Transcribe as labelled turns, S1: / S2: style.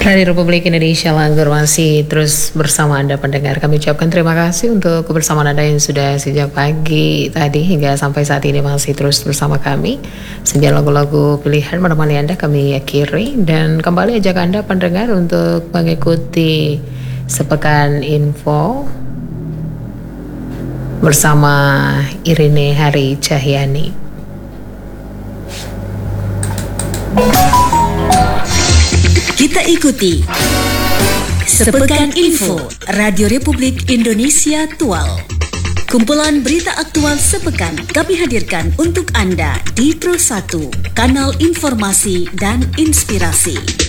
S1: Radio Republik Indonesia Langgur masih terus bersama Anda pendengar. Kami ucapkan terima kasih untuk kebersamaan Anda yang sudah sejak pagi tadi hingga sampai saat ini masih terus bersama kami. Senja lagu-lagu pilihan menemani Anda kami akhiri dan kembali ajak Anda pendengar untuk mengikuti Sepekan Info bersama Irene Hari Cahyani.
S2: Kita ikuti Sepekan Info Radio Republik Indonesia Tual. Kumpulan berita aktual sepekan kami hadirkan untuk Anda di Pro 1, kanal informasi dan inspirasi.